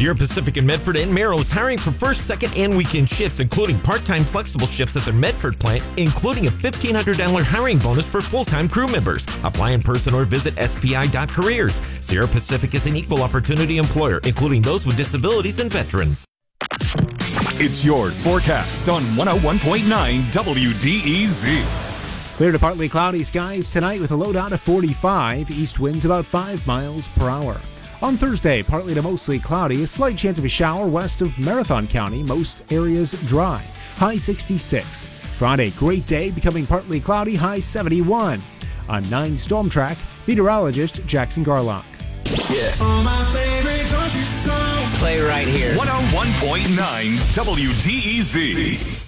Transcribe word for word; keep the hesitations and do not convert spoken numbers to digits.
Sierra Pacific in Medford and Merrill is hiring for first, second, and weekend shifts, including part-time flexible shifts at their Medford plant, including a fifteen hundred dollars hiring bonus for full-time crew members. Apply in person or visit S P I dot careers. Sierra Pacific is an equal opportunity employer, including those with disabilities and veterans. It's your forecast on one oh one point nine W D E Z. Clear to partly cloudy skies tonight with a low down of forty-five. East winds about five miles per hour. On Thursday, partly to mostly cloudy. A slight chance of a shower west of Marathon County. Most areas dry. High sixty-six. Friday, great day, becoming partly cloudy. High seventy-one. I'm nine Storm Track meteorologist Jackson Garlock. Yeah. All my favorite country songs play right here. one oh one point nine W D E Z.